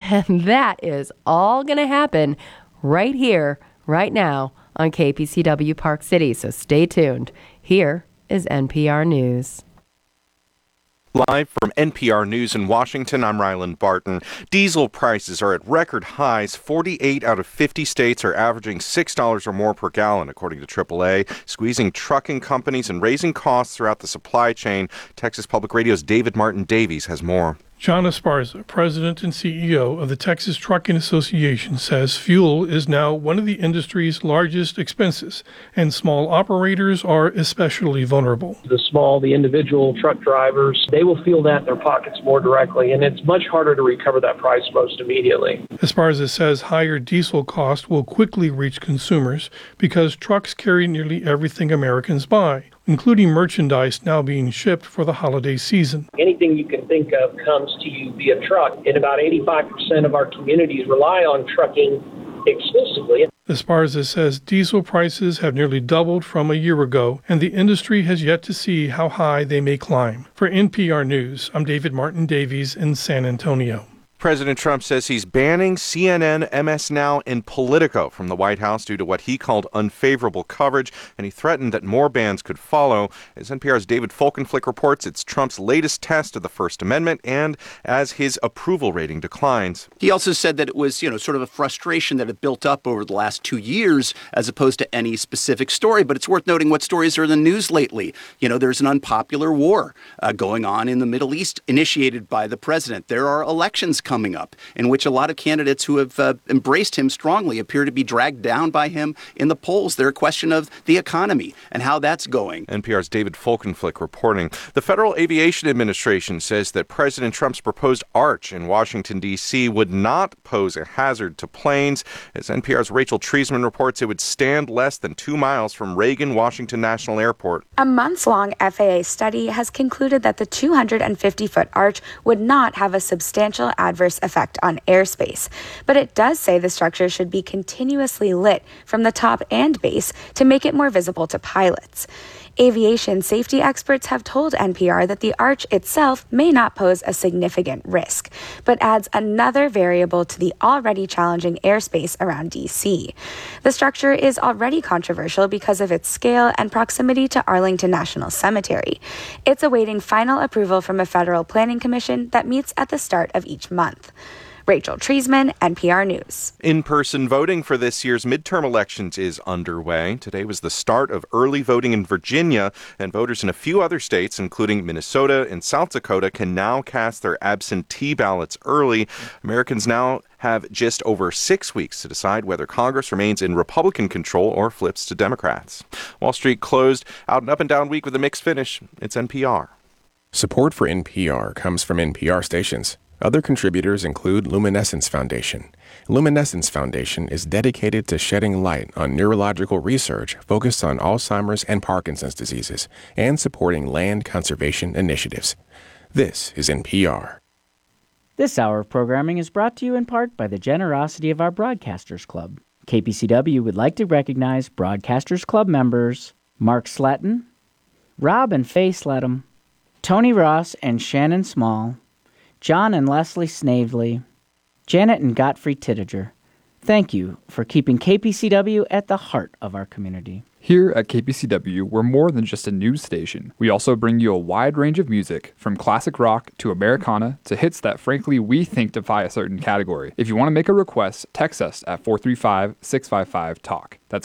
And that is all going to happen right here, right now on KPCW Park City. So stay tuned. Here is NPR News. Live from NPR News in Washington, I'm Ryland Barton. Diesel prices are at record highs. 48 out of 50 states are averaging $6 or more per gallon, according to AAA, squeezing trucking companies and raising costs throughout the supply chain. Texas Public Radio's David Martin Davies has more. John Esparza, president and CEO of the Texas Trucking Association, says fuel is now one of the industry's largest expenses, and small operators are especially vulnerable. The individual truck drivers, they will feel that in their pockets more directly, and it's much harder to recover that price most immediately. Esparza says higher diesel costs will quickly reach consumers because trucks carry nearly everything Americans buy, including merchandise now being shipped for the holiday season. Anything you can think of comes to you via truck, and about 85% of our communities rely on trucking exclusively. Esparza says diesel prices have nearly doubled from a year ago, and the industry has yet to see how high they may climb. For NPR News, I'm David Martin Davies in San Antonio. President Trump says he's banning CNN, MS Now, and Politico from the White House due to what he called unfavorable coverage, and he threatened that more bans could follow. As NPR's David Folkenflik reports, it's Trump's latest test of the First Amendment, and as his approval rating declines. He also said that it was, sort of a frustration that had built up over the last 2 years as opposed to any specific story. But it's worth noting what stories are in the news lately. There's an unpopular war going on in the Middle East initiated by the president. There are elections coming up in which a lot of candidates who have embraced him strongly appear to be dragged down by him in the polls. They're a question of the economy and how that's going. NPR's David Folkenflik reporting. The Federal Aviation Administration says that President Trump's proposed arch in Washington, D.C. would not pose a hazard to planes. As NPR's Rachel Treisman reports, it would stand less than 2 miles from Reagan Washington National Airport. A months-long FAA study has concluded that the 250-foot arch would not have a substantial adverse effect on airspace, but it does say the structure should be continuously lit from the top and base to make it more visible to pilots. Aviation safety experts have told NPR that the arch itself may not pose a significant risk, but adds another variable to the already challenging airspace around D.C. The structure is already controversial because of its scale and proximity to Arlington National Cemetery. It's awaiting final approval from a federal planning commission that meets at the start of each month. Rachel Treisman, NPR News. In-person voting for this year's midterm elections is underway. Today was the start of early voting in Virginia, and voters in a few other states, including Minnesota and South Dakota, can now cast their absentee ballots early. Americans now have just over 6 weeks to decide whether Congress remains in Republican control or flips to Democrats. Wall Street closed out an up-and-down week with a mixed finish. It's NPR. Support for NPR comes from NPR stations. Other contributors include Luminescence Foundation. Luminescence Foundation is dedicated to shedding light on neurological research focused on Alzheimer's and Parkinson's diseases and supporting land conservation initiatives. This is NPR. This hour of programming is brought to you in part by the generosity of our Broadcasters Club. KPCW would like to recognize Broadcasters Club members Mark Sletton, Rob and Faye Sletton, Tony Ross and Shannon Small, John and Leslie Snavely, Janet and Godfrey Tittiger. Thank you for keeping KPCW at the heart of our community. Here at KPCW, we're more than just a news station. We also bring you a wide range of music, from classic rock to Americana to hits that, frankly, we think defy a certain category. If you want to make a request, text us at 435-655-TALK. That's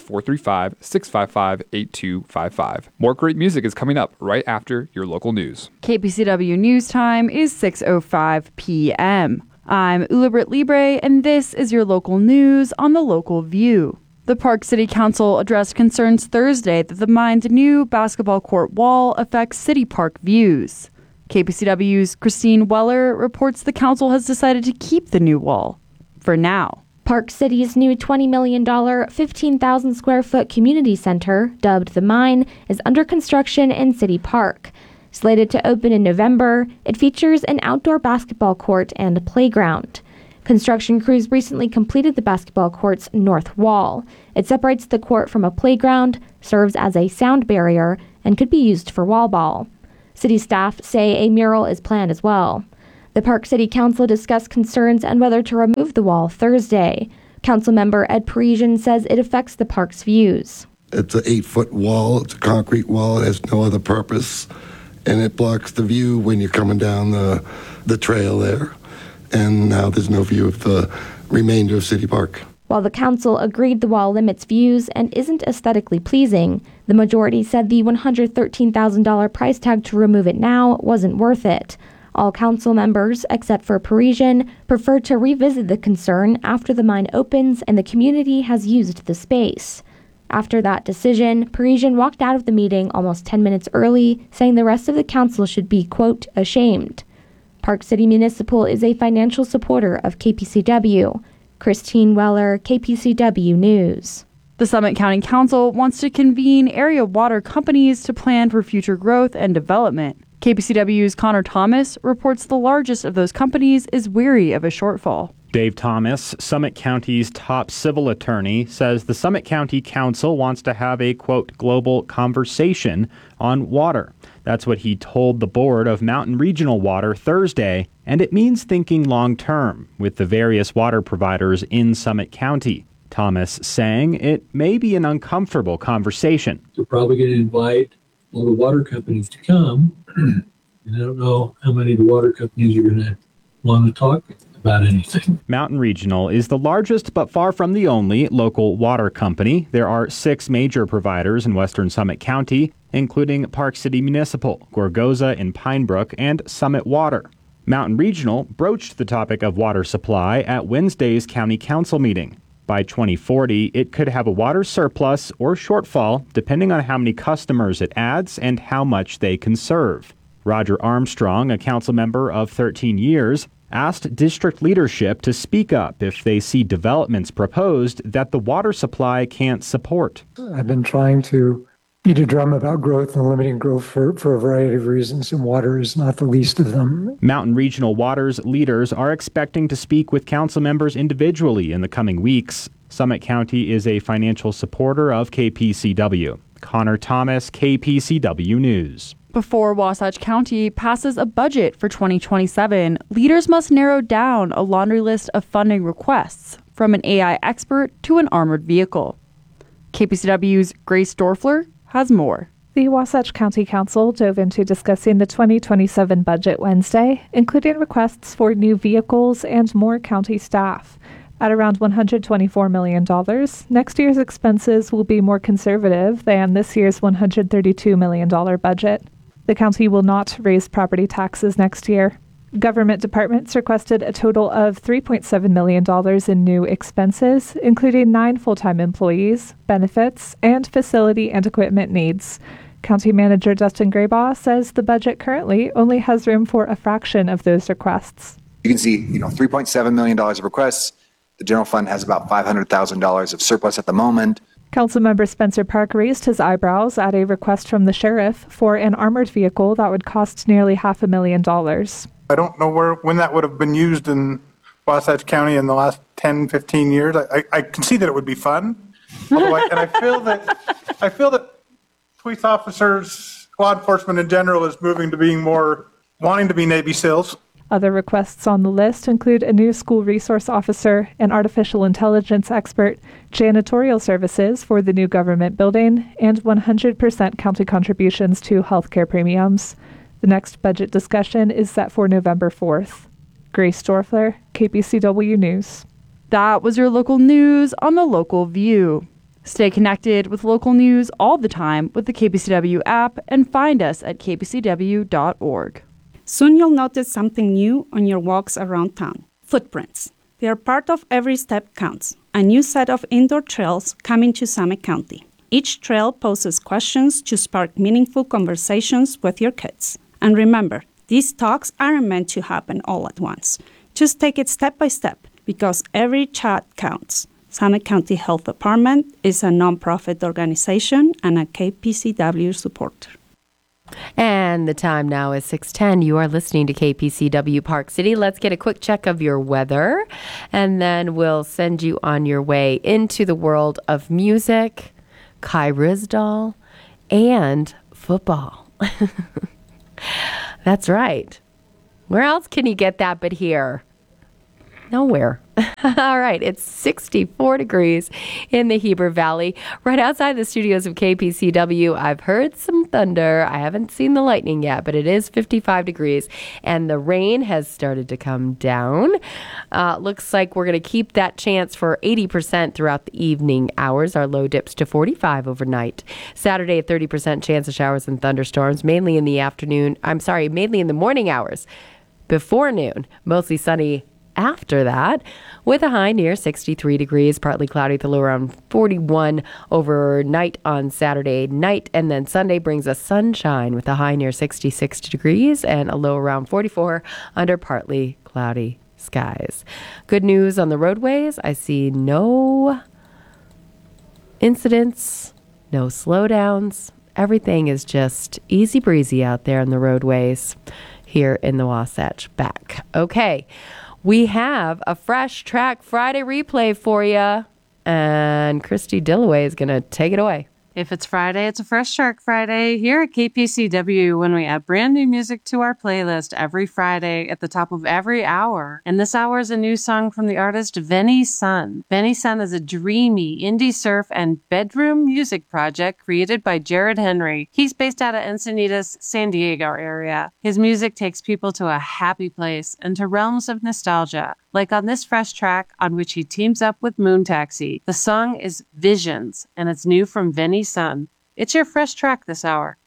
435-655-8255. More great music is coming up right after your local news. KPCW News Time is 6:05 p.m. I'm Ula Britt Libre, and this is your local news on The Local View. The Park City Council addressed concerns Thursday that the mine's new basketball court wall affects city park views. KPCW's Christine Weller reports the council has decided to keep the new wall for now. Park City's new $20 million, 15,000 square foot community center, dubbed The Mine, is under construction in City Park. Slated to open in November, it features an outdoor basketball court and a playground. Construction crews recently completed the basketball court's north wall. It separates the court from a playground, serves as a sound barrier, and could be used for wall ball. City staff say a mural is planned as well. The Park City Council discussed concerns and whether to remove the wall Thursday. Councilmember Ed Parisian says it affects the park's views. It's an 8-foot wall. It's a concrete wall. It has no other purpose. And it blocks the view when you're coming down the trail there. And now there's no view of the remainder of City Park. While the council agreed the wall limits views and isn't aesthetically pleasing, the majority said the $113,000 price tag to remove it now wasn't worth it. All council members, except for Parisian, prefer to revisit the concern after the mine opens and the community has used the space. After that decision, Parisian walked out of the meeting almost 10 minutes early, saying the rest of the council should be, quote, ashamed. Park City Municipal is a financial supporter of KPCW. Christine Weller, KPCW News. The Summit County Council wants to convene area water companies to plan for future growth and development. KPCW's Connor Thomas reports the largest of those companies is weary of a shortfall. Dave Thomas, Summit County's top civil attorney, says the Summit County Council wants to have a, quote, global conversation on water. That's what he told the board of Mountain Regional Water Thursday, and it means thinking long-term with the various water providers in Summit County. Thomas saying it may be an uncomfortable conversation. We're probably going to invite all the water companies to come, and I don't know how many of the water companies are going to want to talk about anything. Mountain Regional is the largest but far from the only local water company. There are 6 major providers in western Summit County, including Park City Municipal, Gorgoza in Pine Brook, and Summit Water. Mountain Regional broached the topic of water supply at Wednesday's county council meeting. By 2040, it could have a water surplus or shortfall, depending on how many customers it adds and how much they can serve. Roger Armstrong, a council member of 13 years, asked district leadership to speak up if they see developments proposed that the water supply can't support. I've been trying to beat a drum about growth and limiting growth for a variety of reasons, and water is not the least of them. Mountain Regional Water's leaders are expecting to speak with council members individually in the coming weeks. Summit County is a financial supporter of KPCW. Connor Thomas, KPCW News. Before Wasatch County passes a budget for 2027, leaders must narrow down a laundry list of funding requests, from an AI expert to an armored vehicle. KPCW's Grace Dorfler has more. The Wasatch County Council dove into discussing the 2027 budget Wednesday, including requests for new vehicles and more county staff. At around $124 million, next year's expenses will be more conservative than this year's $132 million budget. The county will not raise property taxes next year. Government departments requested a total of $3.7 million in new expenses, including 9 full-time employees, benefits, and facility and equipment needs. County Manager Dustin Graybaugh says the budget currently only has room for a fraction of those requests. You can see, $3.7 million of requests. The general fund has about $500,000 of surplus at the moment. Councilmember Spencer Park raised his eyebrows at a request from the sheriff for an armored vehicle that would cost nearly $500,000. I don't know when that would have been used in Wasatch County in the last 10, 15 years. I can see that it would be fun. I feel that police officers, law enforcement in general, is moving to being more wanting to be Navy SEALs. Other requests on the list include a new school resource officer, an artificial intelligence expert, janitorial services for the new government building, and 100% county contributions to healthcare premiums. The next budget discussion is set for November 4th. Grace Dorfler, KPCW News. That was your local news on the Local View. Stay connected with local news all the time with the KPCW app and find us at kpcw.org. Soon you'll notice something new on your walks around town. Footprints. They are part of Every Step Counts, a new set of indoor trails coming to Summit County. Each trail poses questions to spark meaningful conversations with your kids. And remember, these talks aren't meant to happen all at once. Just take it step by step, because every chat counts. Summit County Health Department is a nonprofit organization and a KPCW supporter. And the time now is 6:10. You are listening to KPCW Park City. Let's get a quick check of your weather, and then we'll send you on your way into the world of music, Kai Ryssdal, and football. That's right. Where else can you get that but here? Nowhere. All right, it's 64 degrees in the Heber Valley. Right outside the studios of KPCW, I've heard some thunder. I haven't seen the lightning yet, but it is 55 degrees, and the rain has started to come down. Looks like we're going to keep that chance for 80% throughout the evening hours. Our low dips to 45 overnight. Saturday, a 30% chance of showers and thunderstorms, mainly in the morning hours before noon. Mostly sunny after that, with a high near 63 degrees, partly cloudy, the low around 41 overnight on Saturday night. And then Sunday brings us sunshine with a high near 66 degrees and a low around 44 under partly cloudy skies. Good news on the roadways. I see no incidents, no slowdowns. Everything is just easy breezy out there on the roadways here in the Wasatch back. Okay. We have a Fresh Track Friday replay for you, and Christy Dillaway is going to take it away. If it's Friday, it's a Fresh Track Friday here at KPCW when we add brand new music to our playlist every Friday at the top of every hour. And this hour is a new song from the artist Venny Sun. Venny Sun is a dreamy indie surf and bedroom music project created by Jared Henry. He's based out of Encinitas, San Diego area. His music takes people to a happy place and to realms of nostalgia, like on this Fresh Track on which he teams up with Moon Taxi. The song is Visions, and it's new from Venny Sun. It's your Fresh Track this hour.